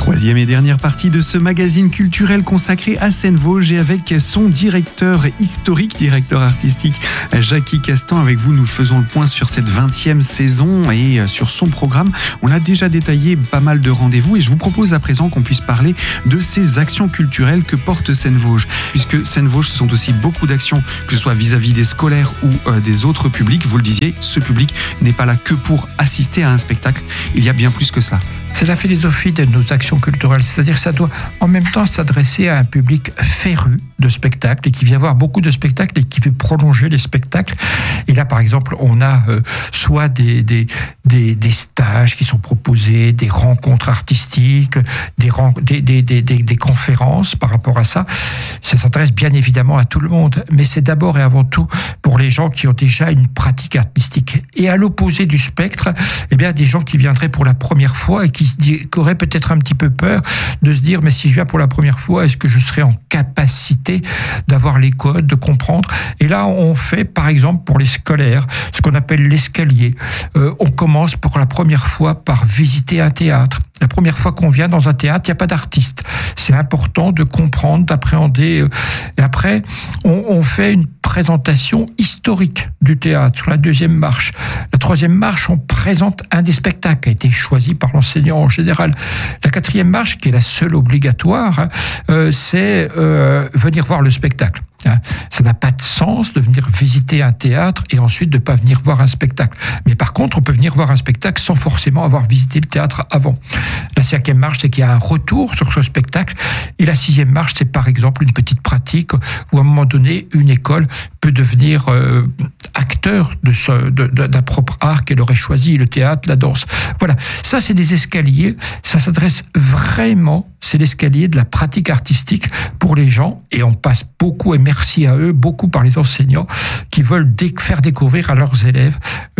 Troisième et dernière partie de ce magazine culturel consacré à Seine-Vosges et avec son directeur historique, directeur artistique Jackie Castan. Avec vous, nous faisons le point sur cette 20e saison et sur son programme. On a déjà détaillé pas mal de rendez-vous et je vous propose à présent qu'on puisse parler de ces actions culturelles que porte Seine-Vosges. Puisque Seine-Vosges, ce sont aussi beaucoup d'actions, que ce soit vis-à-vis des scolaires ou des autres publics. Vous le disiez, ce public n'est pas là que pour assister à un spectacle. Il y a bien plus que cela. C'est la philosophie de nos actions culturelles, c'est-à-dire que ça doit en même temps s'adresser à un public féru de spectacles et qui vient voir beaucoup de spectacles et qui veut prolonger les spectacles. Et là, par exemple, on a soit des stages qui sont proposés, des rencontres artistiques, des conférences par rapport à ça. Ça s'adresse bien évidemment à tout le monde, mais c'est d'abord et avant tout pour les gens qui ont déjà une pratique artistique. Et à l'opposé du spectre, eh bien, des gens qui viendraient pour la première fois et qui auraient peut-être un petit peu peur de se dire, mais si je viens pour la première fois, est-ce que je serai en capacité d'avoir les codes, de comprendre? Et là, on fait, par exemple, pour les scolaires, ce qu'on appelle l'escalier. On commence pour la première fois par visiter un théâtre. La première fois qu'on vient dans un théâtre, il n'y a pas d'artiste. C'est important de comprendre, d'appréhender. Et après, on fait une présentation historique du théâtre sur la deuxième marche. La troisième marche, on présente un des spectacles qui a été choisi par l'enseignant en général. La quatrième marche, qui est la seule obligatoire, c'est venir voir le spectacle. Ça n'a pas de sens de venir visiter un théâtre et ensuite de ne pas venir voir un spectacle. Mais par contre, on peut venir voir un spectacle sans forcément avoir visité le théâtre avant. La cinquième marche, c'est qu'il y a un retour sur ce spectacle. Et la sixième marche, c'est par exemple une petite pratique où à un moment donné, une école peut devenir acteur d'un propre art qu'elle aurait choisi, le théâtre, la danse. Voilà, ça c'est des escaliers, ça s'adresse vraiment, c'est l'escalier de la pratique artistique pour les gens, et on passe beaucoup, et merci à eux, beaucoup par les enseignants qui veulent faire découvrir à leurs élèves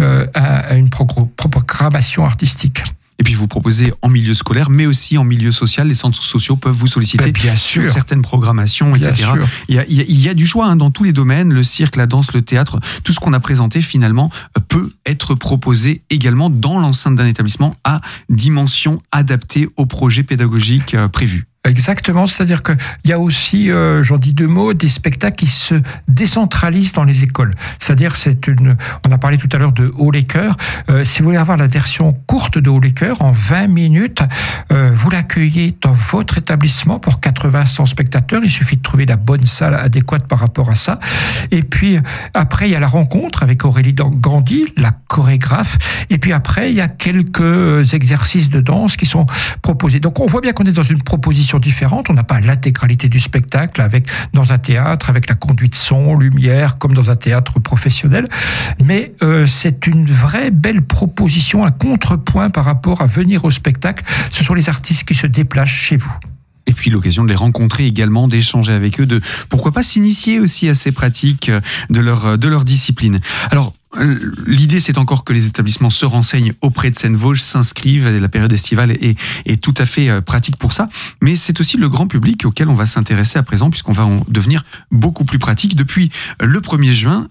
une programmation artistique. Et puis vous proposez en milieu scolaire, mais aussi en milieu social. Les centres sociaux peuvent vous solliciter bien sur sûr. Certaines programmations, bien etc. Sûr. Il y a du choix dans tous les domaines, le cirque, la danse, le théâtre, tout ce qu'on a présenté finalement peut être proposé également dans l'enceinte d'un établissement à dimension adaptée au projet pédagogique prévu. Exactement, c'est-à-dire qu'il y a aussi, j'en dis deux mots, des spectacles qui se décentralisent dans les écoles. C'est-à-dire, on a parlé tout à l'heure de Haut les Cœurs. Si vous voulez avoir la version courte de Haut les Cœurs, en 20 minutes, vous l'accueillez dans votre établissement pour 80-100 spectateurs. Il suffit de trouver la bonne salle adéquate par rapport à ça. Et puis, après, il y a la rencontre avec Aurélie Gandhi, la chorégraphe. Et puis après, il y a quelques exercices de danse qui sont proposés. Donc, on voit bien qu'on est dans une proposition différentes. On n'a pas l'intégralité du spectacle dans un théâtre, avec la conduite son, lumière, comme dans un théâtre professionnel. Mais c'est une vraie belle proposition, un contrepoint par rapport à venir au spectacle. Ce sont les artistes qui se déplacent chez vous. Et puis l'occasion de les rencontrer également, d'échanger avec eux, de pourquoi pas s'initier aussi à ces pratiques de leur discipline. Alors, l'idée, c'est encore que les établissements se renseignent auprès de Seine-Vosges, s'inscrivent. La période estivale est tout à fait pratique pour ça. Mais c'est aussi le grand public auquel on va s'intéresser à présent, puisqu'on va en devenir beaucoup plus pratique. Depuis le 1er juin,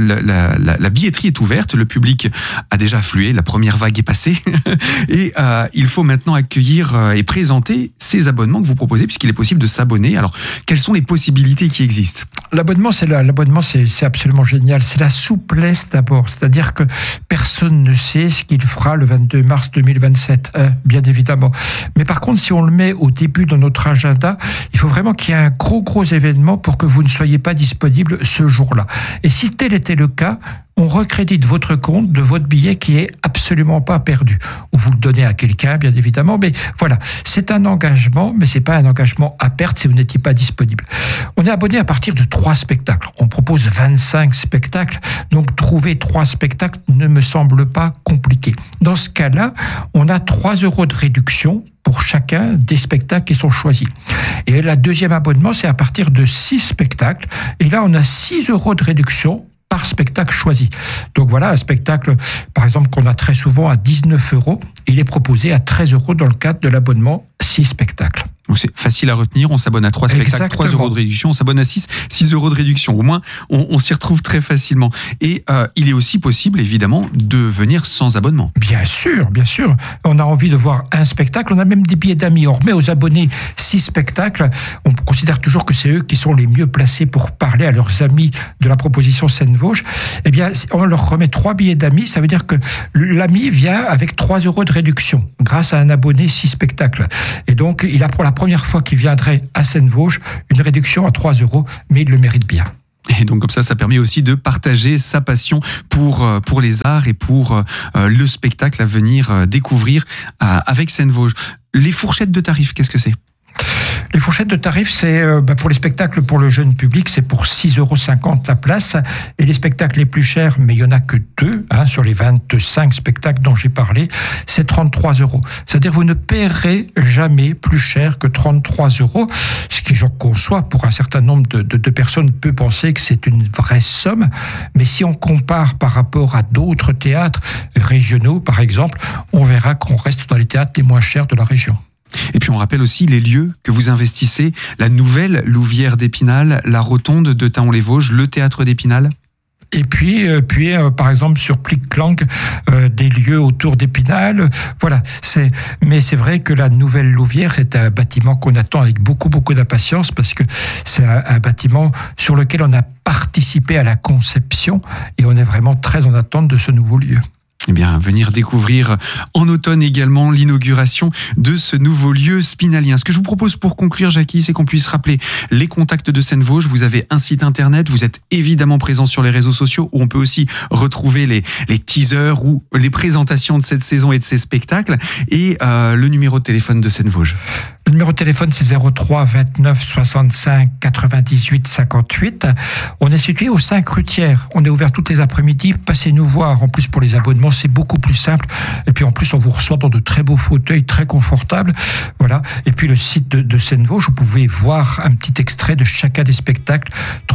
la billetterie est ouverte. Le public a déjà afflué. La première vague est passée. Et il faut maintenant accueillir et présenter ces abonnements que vous proposez, puisqu'il est possible de s'abonner. Alors, quelles sont les possibilités qui existent ? L'abonnement, c'est absolument génial. C'est la souplesse d'abord. C'est-à-dire que personne ne sait ce qu'il fera le 22 mars 2027, bien évidemment. Mais par contre, si on le met au début de notre agenda, il faut vraiment qu'il y ait un gros événement pour que vous ne soyez pas disponible ce jour-là. Et si tel était le cas, on recrédite votre compte de votre billet qui est absolument pas perdu. Ou vous le donnez à quelqu'un, bien évidemment, mais voilà, c'est un engagement, mais c'est pas un engagement à perte si vous n'étiez pas disponible. On est abonné à partir de 3 spectacles. On propose 25 spectacles, donc trouver 3 spectacles ne me semble pas compliqué. Dans ce cas-là, on a 3 € de réduction pour chacun des spectacles qui sont choisis. Et la deuxième abonnement, c'est à partir de 6 spectacles. Et là, on a 6 € de réduction par spectacle choisi. Donc voilà, un spectacle, par exemple, qu'on a très souvent à 19 €, il est proposé à 13 € dans le cadre de l'abonnement 6 spectacles. Donc c'est facile à retenir, on s'abonne à 3 spectacles, 3 euros de réduction, on s'abonne à 6 euros de réduction. Au moins, on s'y retrouve très facilement. Et il est aussi possible, évidemment, de venir sans abonnement. Bien sûr, bien sûr. On a envie de voir un spectacle, on a même des billets d'amis. On remet aux abonnés 6 spectacles. On considère toujours que c'est eux qui sont les mieux placés pour parler à leurs amis de la proposition Seine Vosges. Eh bien, on leur remet 3 billets d'amis. Ça veut dire que l'ami vient avec 3 euros de réduction grâce à un abonné 6 spectacles. Et donc, il a pour la première fois qu'il viendrait à Seine Vosges une réduction à 3 euros, mais il le mérite bien. Et donc comme ça permet aussi de partager sa passion pour les arts et pour le spectacle à venir découvrir avec Seine Vosges. Les fourchettes de tarifs, qu'est-ce que c'est ? Les fourchettes de tarifs, c'est pour les spectacles pour le jeune public, c'est pour 6,50 € la place. Et les spectacles les plus chers, mais il n'y en a que 2 sur les 25 spectacles dont j'ai parlé, c'est 33 €. C'est-à-dire vous ne paierez jamais plus cher que 33 €, ce qui, je conçois, pour un certain nombre de personnes peut penser que c'est une vraie somme. Mais si on compare par rapport à d'autres théâtres régionaux, par exemple, on verra qu'on reste dans les théâtres les moins chers de la région. Et puis on rappelle aussi les lieux que vous investissez, la nouvelle Louvière d'Épinal, la Rotonde de Thaon-les-Vosges, le Théâtre d'Épinal. Et puis par exemple sur Plic-Clanc, des lieux autour d'Épinal. Voilà. Mais c'est vrai que la nouvelle Louvière, c'est un bâtiment qu'on attend avec beaucoup d'impatience parce que c'est un bâtiment sur lequel on a participé à la conception et on est vraiment très en attente de ce nouveau lieu. Eh bien, venir découvrir en automne également l'inauguration de ce nouveau lieu spinalien. Ce que je vous propose pour conclure, Jackie, c'est qu'on puisse rappeler les contacts de Seine Vosges. Vous avez un site internet, vous êtes évidemment présent sur les réseaux sociaux où on peut aussi retrouver les teasers ou les présentations de cette saison et de ces spectacles. Et le numéro de téléphone de Seine Vosges. Le numéro de téléphone, c'est 03 29 65 98 58. On est situé au 5 rue Thiers. On est ouvert toutes les après-midi. Passez nous voir. En plus, pour les abonnements, c'est beaucoup plus simple. Et puis, en plus, on vous reçoit dans de très beaux fauteuils, très confortables. Voilà. Et puis, le site de Seine Vosges, vous pouvez voir un petit extrait de chacun des spectacles.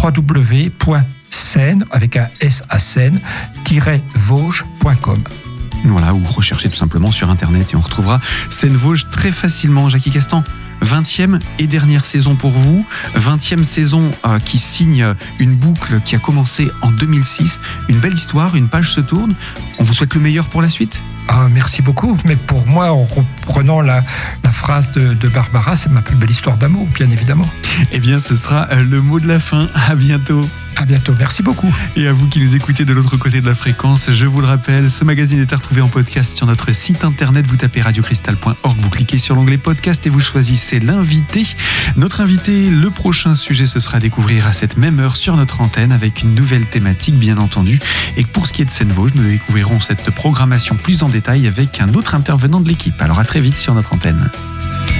www.seine, avec un S à Seine-Vosges.com. Voilà, ou recherchez tout simplement sur Internet et on retrouvera Seine Vosges très facilement. Jackie Castan, 20e et dernière saison pour vous. 20e saison qui signe une boucle qui a commencé en 2006. Une belle histoire, une page se tourne. On vous souhaite le meilleur pour la suite. Merci beaucoup. Mais pour moi, en reprenant la phrase de Barbara, c'est ma plus belle histoire d'amour, bien évidemment. Eh bien, ce sera le mot de la fin. À bientôt. À bientôt, merci beaucoup. Et à vous qui nous écoutez de l'autre côté de la fréquence, je vous le rappelle, ce magazine est à retrouver en podcast sur notre site internet. Vous tapez radiocristal.org, vous cliquez sur l'onglet podcast et vous choisissez l'invité. Notre invité, le prochain sujet, ce sera à découvrir à cette même heure sur notre antenne avec une nouvelle thématique, bien entendu. Et pour ce qui est de Seine Vosges, nous découvrirons cette programmation plus en détail avec un autre intervenant de l'équipe. Alors à très vite sur notre antenne.